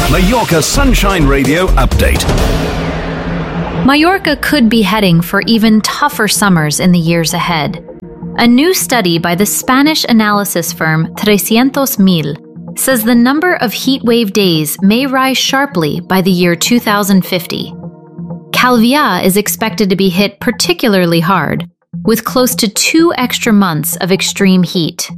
Mallorca Sunshine Radio Update. Mallorca could be heading for even tougher summers in the years ahead. A new study by the Spanish analysis firm 300,000 says the number of heatwave days may rise sharply by the year 2050. Calvià is expected to be hit particularly hard, with close to 2 extra months of extreme heat.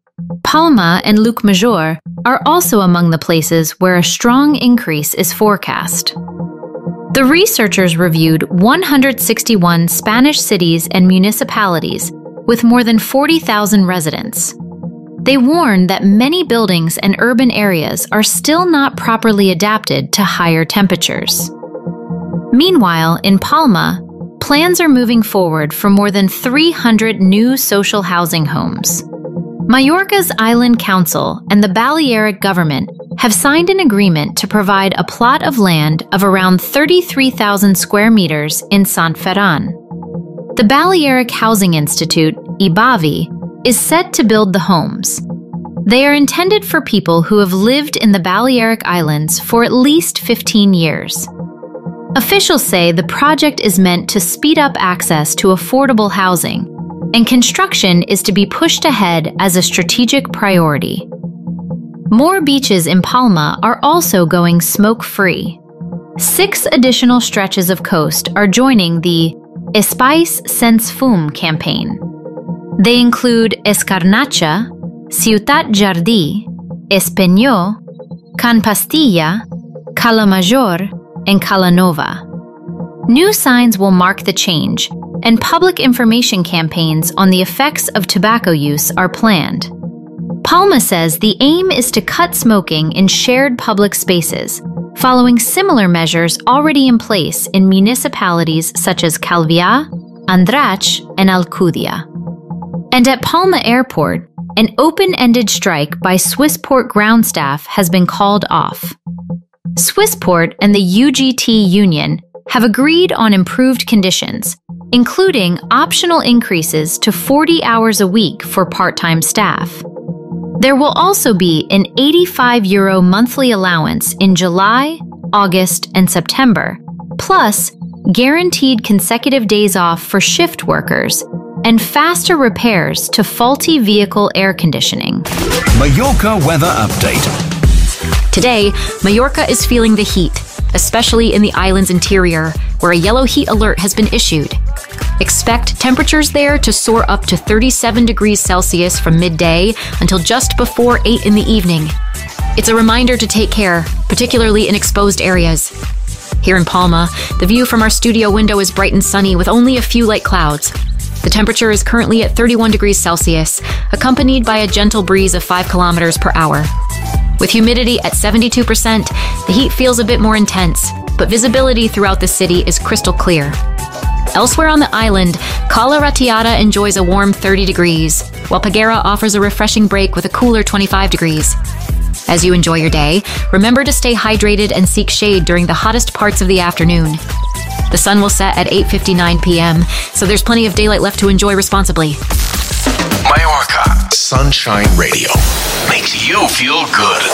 Palma and Llucmajor are also among the places where a strong increase is forecast. The researchers reviewed 161 Spanish cities and municipalities with more than 40,000 residents. They warned that many buildings and urban areas are still not properly adapted to higher temperatures. Meanwhile, in Palma, plans are moving forward for more than 300 new social housing homes. Mallorca's Island Council and the Balearic government have signed an agreement to provide a plot of land of around 33,000 square meters in Sant Ferran. The Balearic Housing Institute, IBAVI, is set to build the homes. They are intended for people who have lived in the Balearic Islands for at least 15 years. Officials say the project is meant to speed up access to affordable housing, and construction is to be pushed ahead as a strategic priority. More beaches in Palma are also going smoke-free. 6 additional stretches of coast are joining the Espais Sense Fum campaign. They include Escarnacha, Ciutat Jardí, Espeñó, Can Pastilla, Cala Major, and Cala Nova. New signs will mark the change, and public information campaigns on the effects of tobacco use are planned. Palma says the aim is to cut smoking in shared public spaces, following similar measures already in place in municipalities such as Calvià, Andratx, and Alcúdia. And at Palma Airport, an open-ended strike by Swissport ground staff has been called off. Swissport and the UGT union have agreed on improved conditions, including optional increases to 40 hours a week for part-time staff. There will also be an €85 monthly allowance in July, August, and September, plus guaranteed consecutive days off for shift workers and faster repairs to faulty vehicle air conditioning. Mallorca Weather Update. Today, Mallorca is feeling the heat, especially in the island's interior, where a yellow heat alert has been issued. Expect temperatures there to soar up to 37 degrees Celsius from midday until just before 8 in the evening. It's a reminder to take care, particularly in exposed areas. Here in Palma, the view from our studio window is bright and sunny with only a few light clouds. The temperature is currently at 31 degrees Celsius, accompanied by a gentle breeze of 5 kilometers per hour. With humidity at 72%, the heat feels a bit more intense, but visibility throughout the city is crystal clear. Elsewhere on the island, Cala Ratllada enjoys a warm 30 degrees, while Peguera offers a refreshing break with a cooler 25 degrees. As you enjoy your day, remember to stay hydrated and seek shade during the hottest parts of the afternoon. The sun will set at 8:59 p.m., so there's plenty of daylight left to enjoy responsibly. Mallorca Sunshine Radio makes you feel good.